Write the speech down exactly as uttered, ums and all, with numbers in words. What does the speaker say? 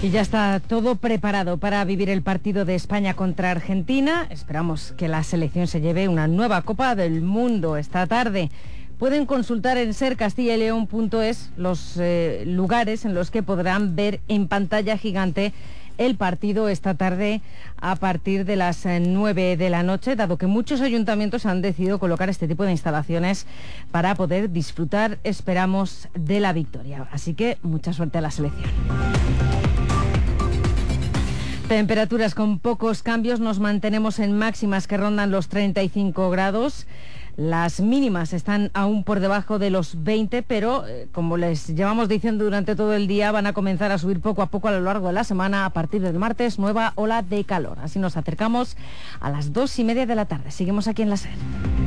Y ya está todo preparado para vivir el partido de España contra Argentina. Esperamos que la selección se lleve una nueva Copa del Mundo esta tarde. Pueden consultar en ser castilla y león punto es los eh, lugares en los que podrán ver en pantalla gigante el partido esta tarde a partir de las nueve de la noche, dado que muchos ayuntamientos han decidido colocar este tipo de instalaciones para poder disfrutar, esperamos, de la victoria. Así que mucha suerte a la selección. Temperaturas con pocos cambios, nos mantenemos en máximas que rondan los treinta y cinco grados. Las mínimas están aún por debajo de los veinte, pero eh, como les llevamos diciendo durante todo el día, van a comenzar a subir poco a poco a lo largo de la semana. A partir del martes, nueva ola de calor. Así nos acercamos a las dos y media de la tarde. Seguimos aquí en la SER.